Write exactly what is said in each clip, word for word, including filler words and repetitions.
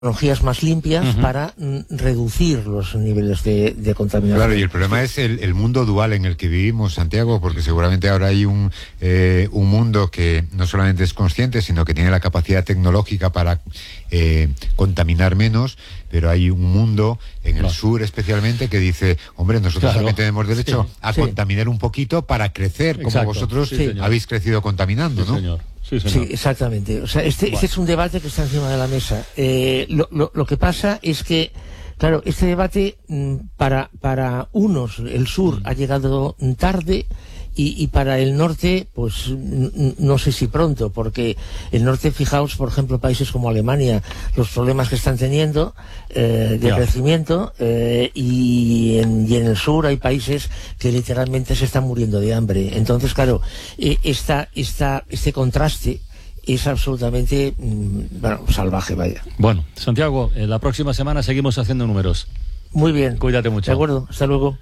tecnologías más limpias uh-huh. para mm, reducir los niveles de, de contaminación. Claro, y el problema es el, el mundo dual en el que vivimos, Santiago, porque seguramente ahora hay un, eh, un mundo que no solamente es consciente, sino que tiene la capacidad tecnológica para eh, contaminar menos, pero hay un mundo en el no. sur especialmente que dice, hombre, nosotros claro. también tenemos derecho sí, a sí. contaminar un poquito para crecer, como Exacto. vosotros sí, habéis crecido contaminando, sí, ¿no? Señor. Sí, sí, exactamente. O sea, este, bueno. este es un debate que está encima de la mesa. Eh, lo, lo, lo que pasa es que, claro, este debate para, para unos, el sur mm. ha llegado tarde y, y para el norte, pues no sé si pronto, porque el norte, fijaos, por ejemplo, países como Alemania, los problemas que están teniendo eh, de yeah. crecimiento, eh, y, en, y en el sur hay países que literalmente se están muriendo de hambre. Entonces, claro, eh, esta, esta, este contraste es absolutamente, mm, bueno, salvaje, vaya. Bueno, Santiago, eh, la próxima semana seguimos haciendo números. Muy bien. Cuídate mucho. De acuerdo, hasta luego.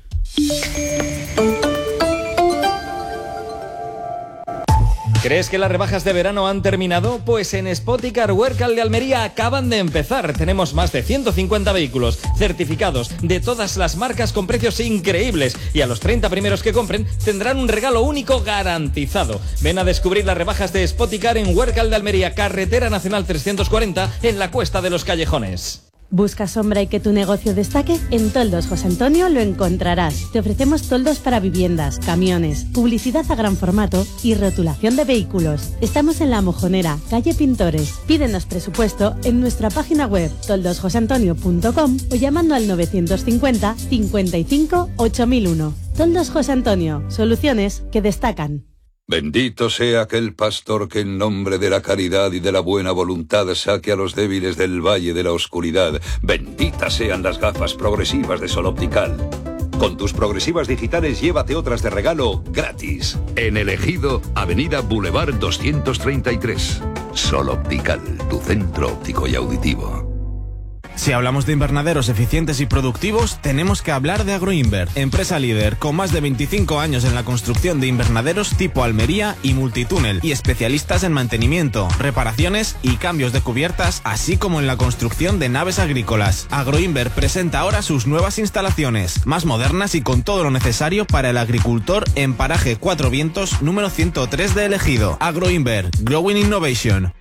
¿Crees que las rebajas de verano han terminado? Pues en Spoticar Huércal de Almería acaban de empezar. Tenemos más de ciento cincuenta vehículos certificados de todas las marcas con precios increíbles y a los treinta primeros que compren tendrán un regalo único garantizado. Ven a descubrir las rebajas de Spoticar en Huércal de Almería, Carretera Nacional trescientos cuarenta, en la Cuesta de los Callejones. ¿Buscas sombra y que tu negocio destaque? En Toldos José Antonio lo encontrarás. Te ofrecemos toldos para viviendas, camiones, publicidad a gran formato y rotulación de vehículos. Estamos en La Mojonera, calle Pintores. Pídenos presupuesto en nuestra página web toldos josé antonio punto com o llamando al novecientos cincuenta, cincuenta y cinco, ocho mil uno. Toldos José Antonio, soluciones que destacan. Bendito sea aquel pastor que en nombre de la caridad y de la buena voluntad saque a los débiles del valle de la oscuridad. Benditas sean las gafas progresivas de Sol Optical. Con tus progresivas digitales llévate otras de regalo gratis. En El Ejido, Avenida Boulevard doscientos treinta y tres. Sol Optical, tu centro óptico y auditivo. Si hablamos de invernaderos eficientes y productivos, tenemos que hablar de Agroinver, empresa líder con más de veinticinco años en la construcción de invernaderos tipo Almería y multitúnel, y especialistas en mantenimiento, reparaciones y cambios de cubiertas, así como en la construcción de naves agrícolas. Agroinver presenta ahora sus nuevas instalaciones, más modernas y con todo lo necesario para el agricultor en Paraje Cuatro Vientos, número ciento tres de El Ejido. Agroinver, Growing Innovation.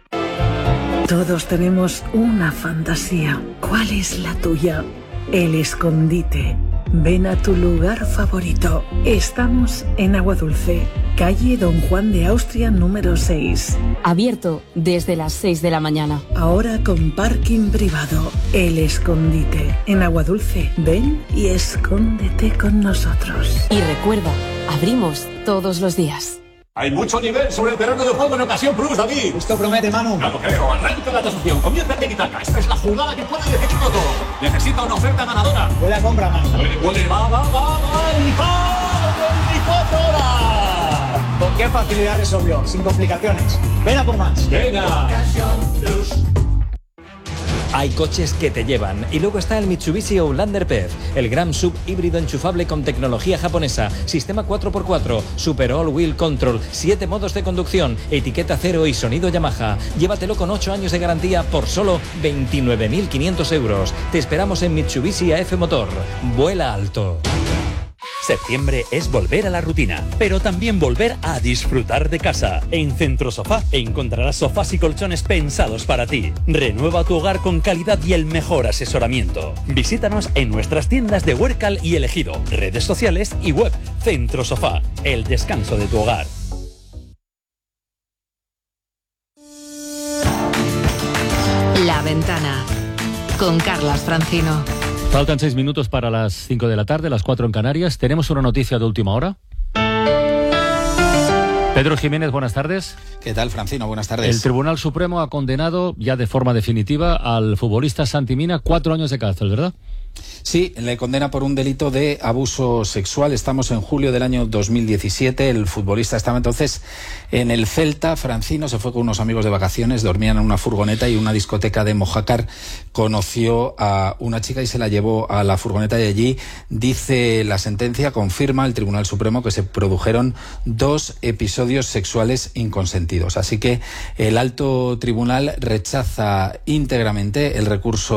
Todos tenemos una fantasía. ¿Cuál es la tuya? El escondite. Ven a tu lugar favorito. Estamos en Aguadulce, calle Don Juan de Austria número seis. Abierto desde las seis de la mañana. Ahora con parking privado. El escondite. En Aguadulce. Ven y escóndete con nosotros. Y recuerda, abrimos todos los días. Hay mucho nivel sobre el terreno de juego en Ocasión Plus, David. Esto promete, Manu. No lo creo. Arranca la tasación. Comienza el tiki-taka. Esta es la jugada que puede decidirlo todo. Necesita una oferta ganadora. Huele a compra, Manu. Huele, huele. Va, va, va, va. El gol. veinticuatro horas. ¿Con qué facilidad resolvió? Sin complicaciones. Ven a por más. Venga. Ocasión Plus. Hay coches que te llevan. Y luego está el Mitsubishi Outlander P E V, el gran sub híbrido enchufable con tecnología japonesa, sistema cuatro por cuatro, Super All Wheel Control, siete modos de conducción, etiqueta cero y sonido Yamaha. Llévatelo con ocho años de garantía por solo veintinueve mil quinientos euros. Te esperamos en Mitsubishi A F Motor. Vuela alto. Septiembre es volver a la rutina, pero también volver a disfrutar de casa. En Centro Sofá encontrarás sofás y colchones pensados para ti. Renueva tu hogar con calidad y el mejor asesoramiento. Visítanos en nuestras tiendas de Huércal y El Ejido, redes sociales y web. Centro Sofá, el descanso de tu hogar. La Ventana, con Carlas Francino. Faltan seis minutos para las cinco de la tarde, las cuatro en Canarias. ¿Tenemos una noticia de última hora? Pedro Jiménez, buenas tardes. ¿Qué tal, Francino? Buenas tardes. El Tribunal Supremo ha condenado ya de forma definitiva al futbolista Santi Mina cuatro años de cárcel, ¿verdad? Sí, le condena por un delito de abuso sexual. Estamos en julio del año dos mil diecisiete. El futbolista estaba entonces en el Celta. Francino se fue con unos amigos de vacaciones, dormían en una furgoneta y una discoteca de Mojácar conoció a una chica y se la llevó a la furgoneta, y allí, dice la sentencia, confirma el Tribunal Supremo que se produjeron dos episodios sexuales inconsentidos. Así que el alto tribunal rechaza íntegramente el recurso